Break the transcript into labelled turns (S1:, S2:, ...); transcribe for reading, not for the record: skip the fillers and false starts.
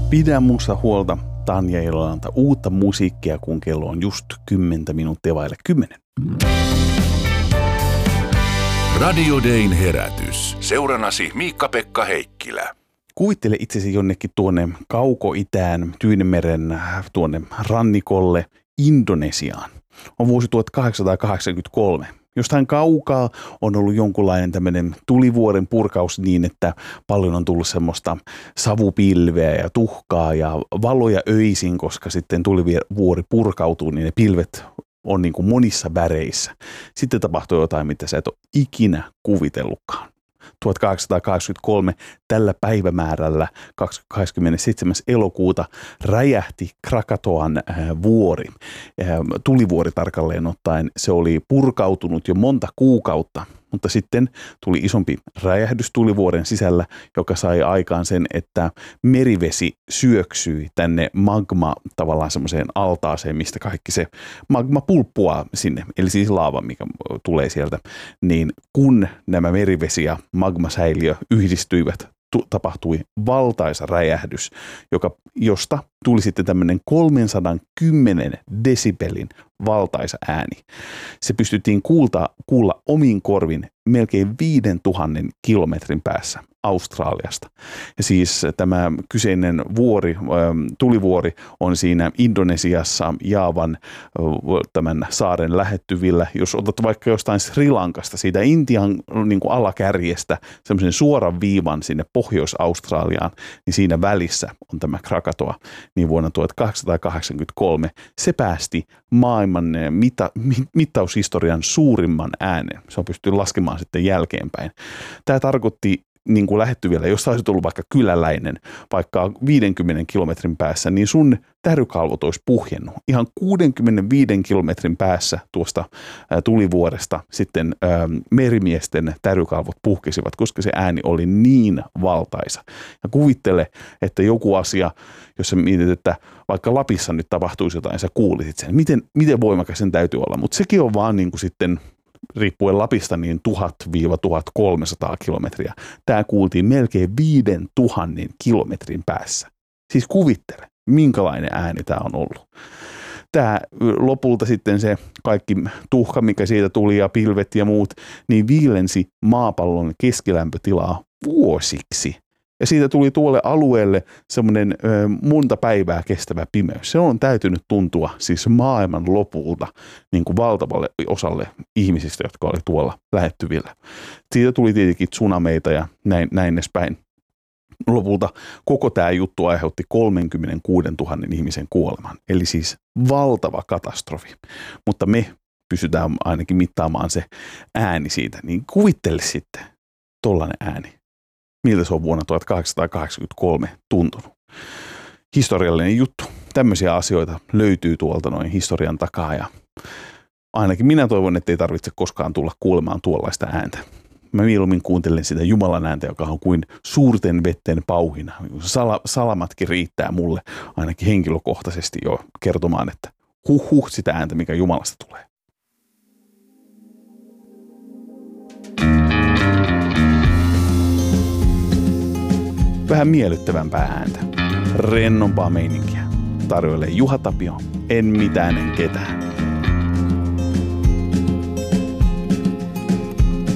S1: Pidä musta huolta, Tanja Elolanta. Uutta musiikkia, kun kello on just 10 minuuttia vaille 10.
S2: Radio Dayn herätys. Seurannasi Miikka-Pekka Heikkilä.
S1: Kuvittele itsesi jonnekin tuonne kauko-itään, Tyynenmeren tuonne rannikolle, Indonesiaan. On vuosi 1883. Jostain kaukaa on ollut jonkunlainen tämmöinen tulivuoren purkaus niin, että paljon on tullut semmoista savupilveä ja tuhkaa ja valoja öisin, koska sitten tulivuori purkautuu, niin ne pilvet on niin kuin monissa väreissä. Sitten tapahtuu jotain, mitä sä et ole ikinä kuvitellutkaan. 1883 tällä päivämäärällä 27. elokuuta räjähti Krakatoan vuori. Tulivuori tarkalleen ottaen. Se oli purkautunut jo monta kuukautta, mutta sitten tuli isompi räjähdys tulivuoren sisällä, joka sai aikaan sen, että merivesi syöksyi tänne magma tavallaan semmoiseen altaaseen, mistä kaikki se magma pulppuaa sinne, eli siis laava, mikä tulee sieltä, niin kun nämä merivesi ja magmasäiliö yhdistyivät, tapahtui valtaisa räjähdys, josta tuli sitten tämmöinen 310 desibelin valtaisa ääni. Se pystyttiin kuulla omin korvin melkein 5000 kilometrin päässä Australiasta. Ja siis tämä kyseinen tulivuori on siinä Indonesiassa Jaavan tämän saaren lähettyvillä. Jos otat vaikka jostain Sri Lankasta, siitä Intian niin kuin alakärjestä, semmoisen suoran viivan sinne Pohjois-Australiaan, niin siinä välissä on tämä Krakatoa. Niin vuonna 1883 se päästi maailman mittaushistorian suurimman äänen. Se on pystynyt laskemaan sitten jälkeenpäin. Tämä tarkoitti niin kuin lähettyvillä, jos olisi tullut vaikka kyläläinen, vaikka 50 kilometrin päässä, niin sun tärykalvot olisi puhjennut. Ihan 65 kilometrin päässä tuosta tulivuoresta sitten merimiesten tärykalvot puhkesivat, koska se ääni oli niin valtaisa. Ja kuvittele, että joku asia, jos sä mietit, että vaikka Lapissa nyt tapahtuisi jotain, sä kuulisit sen. Miten voimakas sen täytyy olla, mutta sekin on vaan niin kuin sitten riippuen Lapista niin 1000-1300 kilometriä. Tämä kuultiin melkein 5000 kilometrin päässä. Siis kuvittele, minkälainen ääni tämä on ollut. Tämä lopulta sitten se kaikki tuhka, mikä siitä tuli ja pilvet ja muut, niin viilensi maapallon keskilämpötilaa vuosiksi. Ja siitä tuli tuolle alueelle semmoinen monta päivää kestävä pimeys. Se on täytynyt tuntua siis maailman lopulta niin kuin valtavalle osalle ihmisistä, jotka oli tuolla lähettyvillä. Siitä tuli tietenkin tsunameita ja näin edespäin. Lopulta koko tämä juttu aiheutti 36 000 ihmisen kuoleman. Eli siis valtava katastrofi. Mutta me pystytään ainakin mittaamaan se ääni siitä. Niin kuvittele sitten tollainen ääni. Miltä se on vuonna 1883 tuntunut. Historiallinen juttu. Tämmöisiä asioita löytyy tuolta noin historian takaa ja ainakin minä toivon, että ei tarvitse koskaan tulla kuulemaan tuollaista ääntä. Mä mieluummin kuuntelen sitä Jumalan ääntä, joka on kuin suurten vetten pauhina. Salamatkin riittää mulle ainakin henkilökohtaisesti jo kertomaan, että sitä ääntä, mikä Jumalasta tulee. Vähän miellyttävämpää ääntä, rennompaa meininkiä. Tarjoilee Juha Tapio, en mitään en ketään.